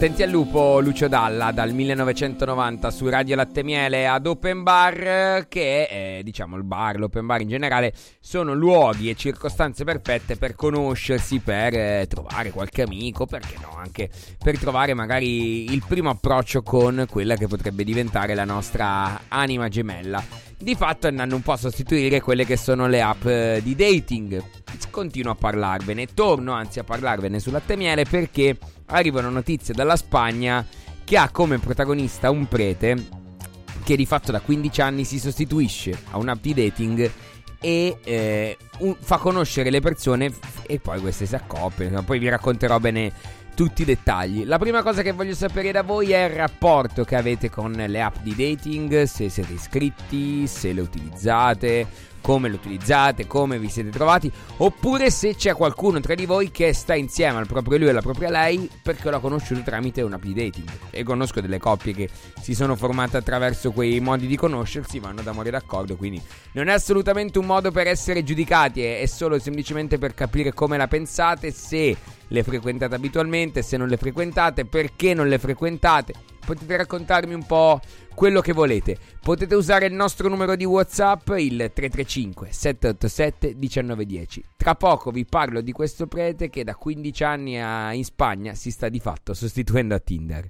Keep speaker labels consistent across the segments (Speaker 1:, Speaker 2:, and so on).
Speaker 1: Attenti al lupo, Lucio Dalla, dal 1990 su Radio Latte Miele ad Open Bar, che è, diciamo, il bar, l'open bar in generale, sono luoghi e circostanze perfette per conoscersi, per trovare qualche amico, perché no, anche per trovare magari il primo approccio con quella che potrebbe diventare la nostra anima gemella. Di fatto andando un po' a sostituire quelle che sono le app di dating. Continuo a parlarvene, torno anzi a parlarvene su Latte Miele, perché arrivano notizie dalla Spagna che ha come protagonista un prete che di fatto da 15 anni si sostituisce a un'app di dating e fa conoscere le persone e poi queste si accoppiano. Poi vi racconterò bene tutti i dettagli. La prima cosa che voglio sapere da voi è il rapporto che avete con le app di dating, se siete iscritti, se le utilizzate, come le utilizzate, come vi siete trovati, oppure se c'è qualcuno tra di voi che sta insieme al proprio lui e alla propria lei perché l'ha conosciuto tramite un'app di dating. E conosco delle coppie che si sono formate attraverso quei modi di conoscersi, vanno d'amore d'accordo, quindi non è assolutamente un modo per essere giudicati, è solo semplicemente per capire come la pensate, se le frequentate abitualmente, se non le frequentate, perché non le frequentate. Potete raccontarmi un po' quello che volete. Potete usare il nostro numero di WhatsApp, il 335 787 1910. Tra poco vi parlo di questo prete che da 15 anni in Spagna si sta di fatto sostituendo a Tinder.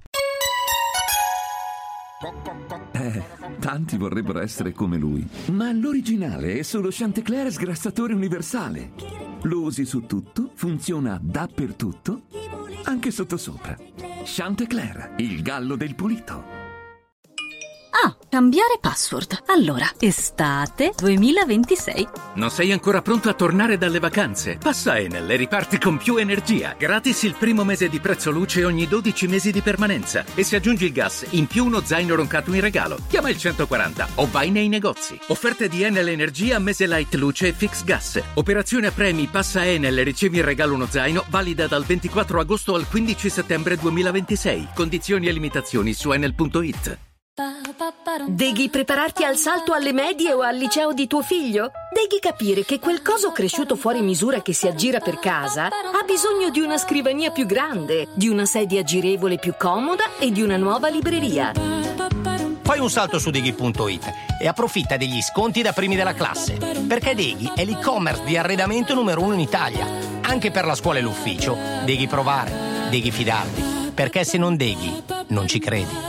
Speaker 2: Tanti vorrebbero essere come lui, ma l'originale è solo Chantecler sgrassatore universale. Lo usi su tutto, funziona dappertutto, anche sottosopra. Chantecler, il gallo del pulito.
Speaker 3: Ah, cambiare password. Allora, estate 2026.
Speaker 4: Non sei ancora pronto a tornare dalle vacanze? Passa Enel e riparti con più energia. Gratis il primo mese di prezzo luce ogni 12 mesi di permanenza. E se aggiungi il gas, in più uno zaino roncato in regalo. Chiama il 140 o vai nei negozi. Offerte di Enel Energia, mese light luce e fix gas. Operazione a premi, passa Enel e ricevi in regalo uno zaino, valida dal 24 agosto al 15 settembre 2026. Condizioni e limitazioni su enel.it.
Speaker 5: Devi prepararti al salto alle medie o al liceo di tuo figlio? Devi capire che quel coso cresciuto fuori misura che si aggira per casa ha bisogno di una scrivania più grande, di una sedia girevole più comoda e di una nuova libreria.
Speaker 6: Fai un salto su Deghi.it e approfitta degli sconti da primi della classe, perché Deghi è l'e-commerce di arredamento numero 1 in Italia. Anche per la scuola e l'ufficio devi provare, devi fidarti, perché se non Deghi non ci credi.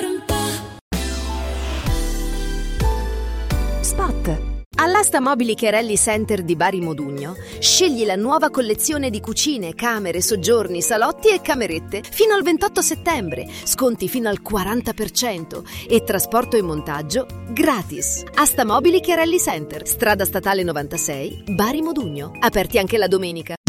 Speaker 5: Spot. All'asta Mobili Chiarelli Center di Bari Modugno scegli la nuova collezione di cucine, camere, soggiorni, salotti e camerette fino al 28 settembre, sconti fino al 40% e trasporto e montaggio gratis. Asta Mobili Chiarelli Center, strada statale 96, Bari Modugno, aperti anche la domenica.